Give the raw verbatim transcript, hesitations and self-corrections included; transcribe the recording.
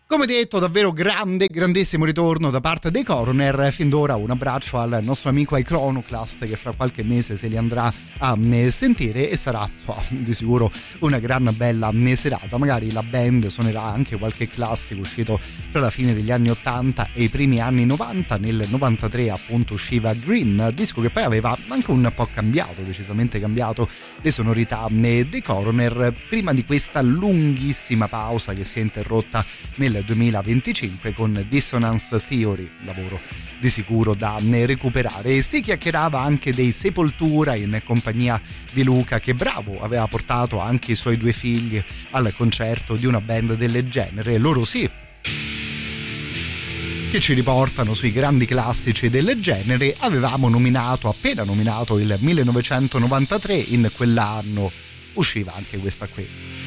Come detto, davvero grande, grandissimo ritorno da parte dei Coroner. Fin d'ora un abbraccio al nostro amico Iconoclast, che fra qualche mese se li andrà a sentire, e sarà oh, di sicuro una gran bella serata. Magari la band suonerà anche qualche classico uscito tra la fine degli anni ottanta e i primi anni novanta. Nel novantatré appunto usciva Green, disco che poi aveva anche un po' cambiato, decisamente cambiato le sonorità dei Coroner, prima di questa lunghissima pausa che si è interrotta nel duemilaventicinque con Dissonance Theory, lavoro di sicuro da recuperare. E si chiacchierava anche dei Sepoltura in compagnia di Luca, che bravo aveva portato anche i suoi due figli al concerto di una band del genere. Loro sì che ci riportano sui grandi classici del genere. Avevamo nominato, appena nominato il millenovecentonovantatré, in quell'anno usciva anche questa qui.